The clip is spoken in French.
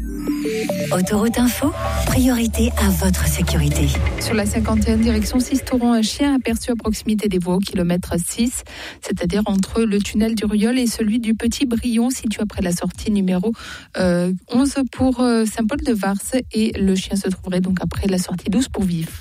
Autoroute Info, priorité à votre sécurité. Sur la 51 direction Sisteron, un chien aperçu à proximité des voies au kilomètre 6, c'est-à-dire entre le tunnel du Rieul et celui du Petit Brion, situé après la sortie numéro 11 pour Saint-Paul-de-Vars. Et le chien se trouverait donc après la sortie 12 pour Vif.